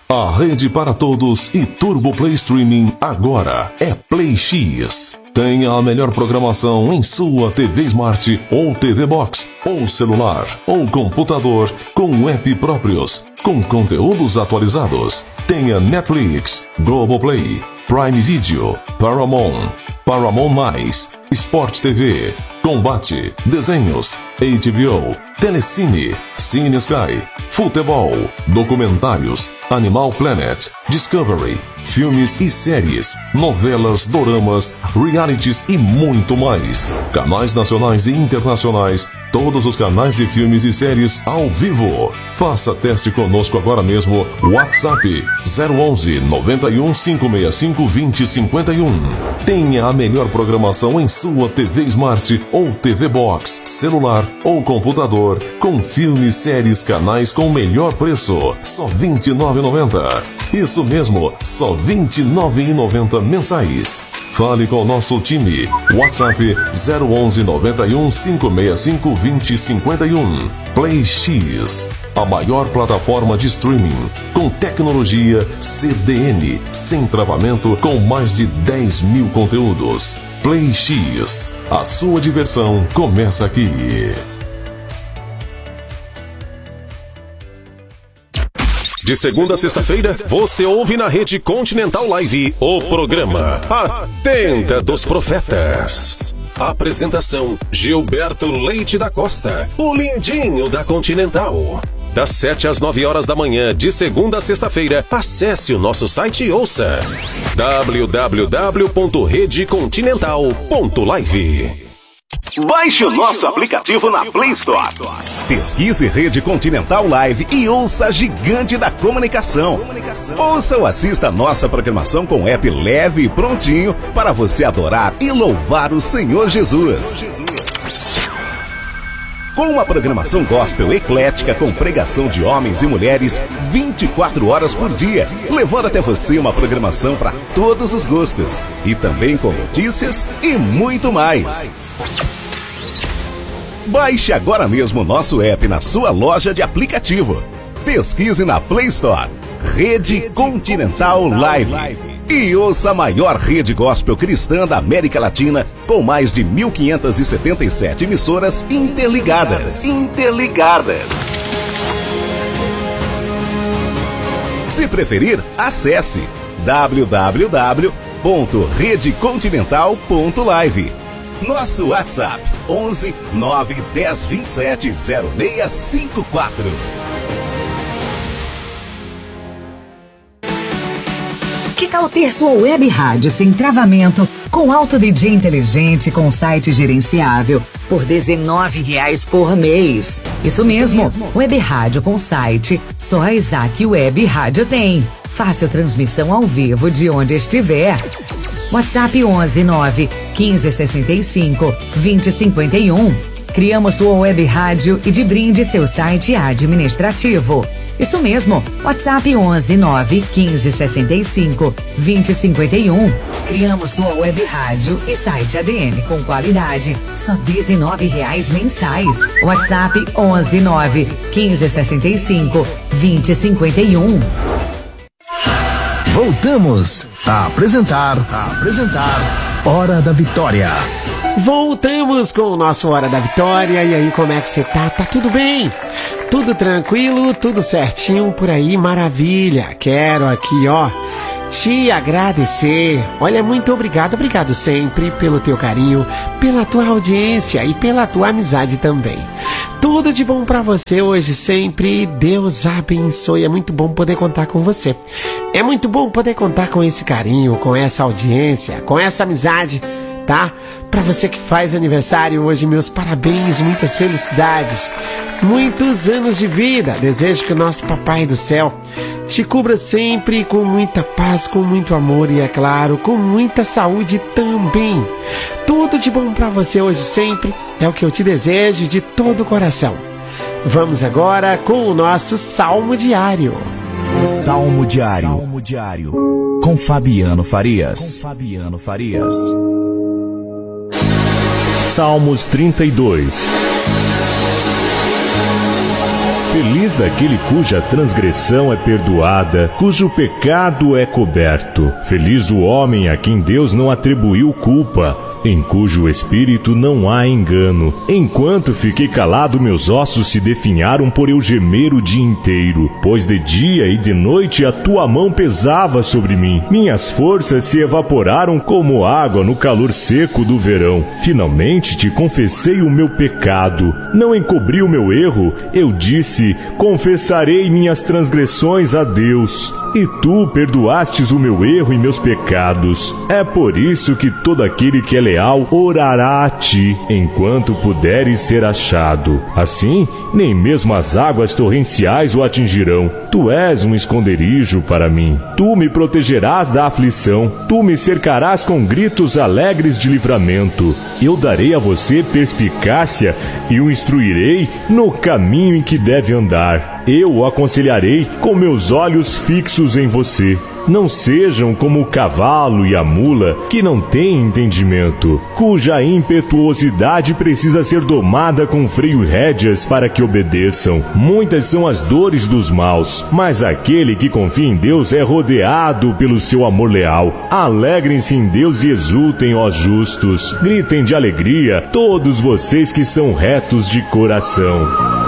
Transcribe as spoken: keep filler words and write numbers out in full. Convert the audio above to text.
A rede para todos e Turbo Play Streaming agora é Play X. Tenha a melhor programação em sua T V Smart ou T V Box, ou celular, ou computador, com app próprios, com conteúdos atualizados. Tenha Netflix, Globoplay, Prime Video, Paramount, Paramount Mais, Sport T V, Combate, Desenhos, H B O, Telecine, Cine Sky, Futebol, Documentários, Animal Planet, Discovery, filmes e séries, novelas, doramas, realities e muito mais. Canais nacionais e internacionais, todos os canais de filmes e séries ao vivo. Faça teste conosco agora mesmo. WhatsApp zero onze, noventa e um, cinco seis cinco, vinte, cinquenta e um. Tenha a melhor programação em sua T V Smart ou T V Box, celular ou computador, com filmes, séries, canais com o melhor preço, só vinte e nove reais e noventa centavos. Isso mesmo, só vinte e nove reais e noventa centavos mensais. Fale com o nosso time. WhatsApp zero onze, noventa e um, cinco seis cinco, vinte, cinquenta e um. Play X, a maior plataforma de streaming, com tecnologia C D N, sem travamento, com mais de dez mil conteúdos. Play X, a sua diversão começa aqui. De segunda a sexta-feira, você ouve na Rede Continental Live o programa A Tenda dos Profetas. Apresentação: Gilberto Leite da Costa, o lindinho da Continental. Das sete às nove horas da manhã, de segunda a sexta-feira, acesse o nosso site e ouça w w w ponto rede continental ponto live. Baixe o nosso aplicativo na Play Store. Pesquise Rede Continental Live e ouça a gigante da comunicação. Ouça ou assista a nossa programação com app leve e prontinho para você adorar e louvar o Senhor Jesus. Com uma programação gospel eclética com pregação de homens e mulheres vinte e quatro horas por dia, levando até você uma programação para todos os gostos e também com notícias e muito mais. Baixe agora mesmo o nosso app na sua loja de aplicativo. Pesquise na Play Store Rede Continental Live e ouça a maior rede gospel cristã da América Latina, com mais de mil quinhentas e setenta e sete emissoras interligadas. Interligadas. Se preferir, acesse w w w ponto rede continental ponto live. Nosso WhatsApp onze, nove, dez, vinte e sete, zero seis cinco quatro. Que tal ter sua web rádio sem travamento, com alto D J inteligente, com site gerenciável, por dezenove reais por mês? Isso mesmo, Isso mesmo. Web rádio com site, só a Isaac Web Rádio tem. Fácil transmissão ao vivo de onde estiver. WhatsApp onze, nove, quinze, sessenta e cinco, vinte, cinquenta e um. Criamos sua web rádio e de brinde seu site administrativo. Isso mesmo, WhatsApp onze, nove, quinze, sessenta e cinco, vinte, cinquenta e um. Criamos sua web rádio e site A D M com qualidade, só dezenove reais mensais. WhatsApp onze, nove, quinze, sessenta e cinco, vinte, cinquenta e um. Voltamos a apresentar, a apresentar Hora da Vitória. Voltamos com o nosso Hora da Vitória. E aí, como é que você tá? Tá tudo bem? Tudo tranquilo? Tudo certinho por aí? Maravilha! Quero aqui, ó, te agradecer. Olha, muito obrigado, obrigado sempre pelo teu carinho, pela tua audiência e pela tua amizade também. Tudo de bom pra você hoje, sempre. Deus abençoe. É muito bom poder contar com você. É muito bom poder contar com esse carinho, com essa audiência, com essa amizade, tá? Pra você que faz aniversário hoje, meus parabéns, muitas felicidades, muitos anos de vida. Desejo que o nosso Papai do Céu te cubra sempre com muita paz, com muito amor e, é claro, com muita saúde também. Tudo de bom pra você hoje, sempre. É o que eu te desejo de todo o coração. Vamos agora com o nosso Salmo Diário. Salmo Diário. Salmo Diário. Com Fabiano Farias. Com Fabiano Farias. Salmos trinta e dois. Feliz daquele cuja transgressão é perdoada, cujo pecado é coberto. Feliz o homem a quem Deus não atribuiu culpa, em cujo espírito não há engano. Enquanto fiquei calado, meus ossos se definharam por eu gemer o dia inteiro, pois de dia e de noite a tua mão pesava sobre mim. Minhas forças se evaporaram como água no calor seco do verão. Finalmente te confessei o meu pecado. Não encobri o meu erro. Eu disse: confessarei minhas transgressões a Deus. E tu perdoastes o meu erro e meus pecados. É por isso que todo aquele que é leal orará a ti, enquanto puderes ser achado. Assim, nem mesmo as águas torrenciais o atingirão. Tu és um esconderijo para mim. Tu me protegerás da aflição. Tu me cercarás com gritos alegres de livramento. Eu darei a você perspicácia e o instruirei no caminho em que deve andar. Eu o aconselharei com meus olhos fixos em você. Não sejam como o cavalo e a mula, que não têm entendimento, cuja impetuosidade precisa ser domada com freio e rédeas para que obedeçam. Muitas são as dores dos maus, mas aquele que confia em Deus é rodeado pelo seu amor leal. Alegrem-se em Deus e exultem, ó justos. Gritem de alegria, todos vocês que são retos de coração.